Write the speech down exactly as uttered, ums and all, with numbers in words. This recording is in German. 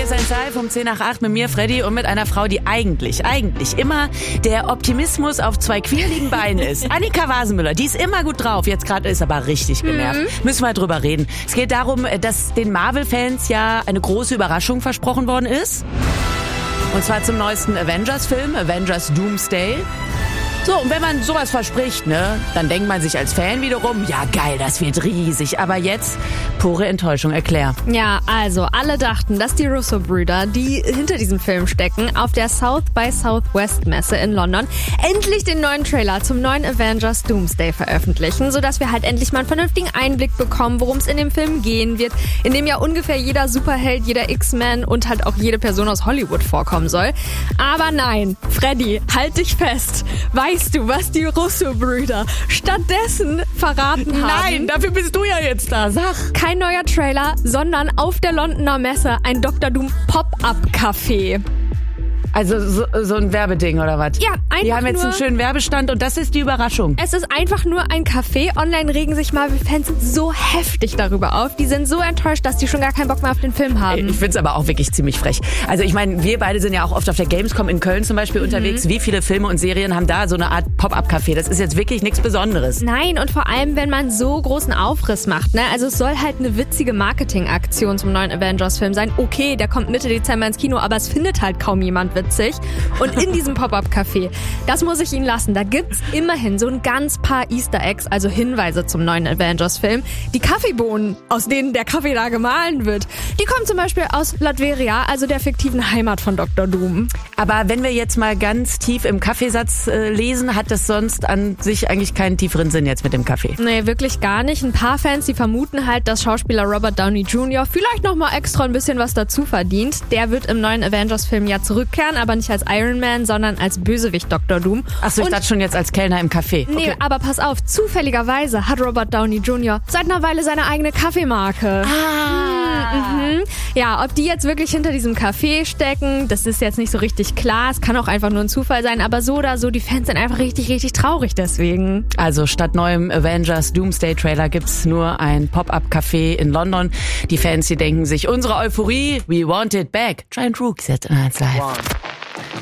hier ist ein Live um zehn nach acht mit mir, Freddy, und mit einer Frau, die eigentlich, eigentlich immer der Optimismus auf zwei quirligen Beinen ist. Annika Wasenmüller, die ist immer gut drauf, jetzt gerade ist aber richtig genervt. Mhm. Müssen wir drüber reden. Es geht darum, dass den Marvel-Fans ja eine große Überraschung versprochen worden ist. Und zwar zum neuesten Avengers-Film, Avengers Doomsday. So, und wenn man sowas verspricht, ne, dann denkt man sich als Fan wiederum, ja geil, das wird riesig. Aber jetzt pure Enttäuschung, erklär. Ja, also alle dachten, dass die Russo-Brüder, die hinter diesem Film stecken, auf der South by Southwest Messe in London endlich den neuen Trailer zum neuen Avengers Doomsday veröffentlichen, sodass wir halt endlich mal einen vernünftigen Einblick bekommen, worum es in dem Film gehen wird, in dem ja ungefähr jeder Superheld, jeder X-Men und halt auch jede Person aus Hollywood vorkommen soll. Aber nein, Freddy, halt dich fest. Weißt du, was die Russo-Brüder stattdessen verraten haben? Nein, dafür bist du ja jetzt da, sag. Kein neuer Trailer, sondern auf der Londoner Messe ein Doktor Doom Pop-Up-Café. Also so, so ein Werbeding oder was? Ja, einfach Die haben jetzt nur, einen schönen Werbestand und das ist die Überraschung. Es ist einfach nur ein Café. Online regen sich Marvel-Fans so heftig darüber auf. Die sind so enttäuscht, dass die schon gar keinen Bock mehr auf den Film haben. Ich find's aber auch wirklich ziemlich frech. Also ich meine, wir beide sind ja auch oft auf der Gamescom in Köln zum Beispiel mhm. unterwegs. Wie viele Filme und Serien haben da so eine Art Pop-Up-Café? Das ist jetzt wirklich nichts Besonderes. Nein, und vor allem, wenn man so großen Aufriss macht. Ne? Also es soll halt eine witzige Marketingaktion zum neuen Avengers-Film sein. Okay, der kommt Mitte Dezember ins Kino, aber es findet halt kaum jemand witzig. Und in diesem Pop-Up-Café, das muss ich Ihnen lassen, da gibt's immerhin so ein ganz paar Easter Eggs, also Hinweise zum neuen Avengers-Film. Die Kaffeebohnen, aus denen der Kaffee da gemahlen wird, die kommen zum Beispiel aus Latveria, also der fiktiven Heimat von Doktor Doom. Aber wenn wir jetzt mal ganz tief im Kaffeesatz äh, lesen, hat das sonst an sich eigentlich keinen tieferen Sinn jetzt mit dem Kaffee? Nee, wirklich gar nicht. Ein paar Fans, die vermuten halt, dass Schauspieler Robert Downey Junior vielleicht noch mal extra ein bisschen was dazu verdient. Der wird im neuen Avengers-Film ja zurückkehren, aber nicht als Iron Man, sondern als Bösewicht Doktor Doom. Achso, ich dachte schon jetzt als Kellner im Café. Nee, okay. Aber pass auf, zufälligerweise hat Robert Downey Junior seit einer Weile seine eigene Kaffeemarke. Ah. Hm, mhm. Ja, ob die jetzt wirklich hinter diesem Café stecken, das ist jetzt nicht so richtig klar. Es kann auch einfach nur ein Zufall sein, aber so oder so, die Fans sind einfach richtig, richtig traurig deswegen. Also statt neuem Avengers Doomsday Trailer gibt's nur ein Pop-Up-Café in London. Die Fans, die denken sich, unsere Euphorie, we want it back. Giant Rooks jetzt in eins Live. Wow.